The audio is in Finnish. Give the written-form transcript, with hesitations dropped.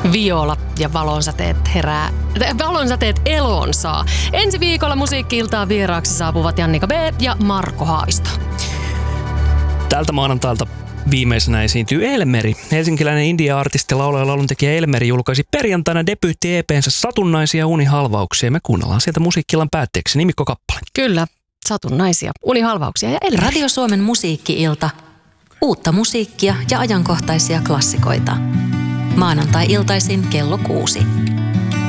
Viola ja valonsäteet eloon saa. Ensi viikolla Musiikki-iltaan vieraaksi saapuvat Jannika B. ja Marko Haisto. Tältä maanantailta viimeisenä esiintyy Elmeri. Helsinkiläinen indie-artisti, laulaja ja lauluntekijä Elmeri julkaisi perjantaina debyytti-EP:nsä Satunnaisia unihalvauksia. Me kuunnellaan sieltä Musiikki-illan päätteeksi nimikkokappale. Kyllä, satunnaisia unihalvauksia ja Elmeri. Radio Suomen Musiikki-ilta. Uutta musiikkia ja ajankohtaisia klassikoita. Maanantai-iltaisin kello 6.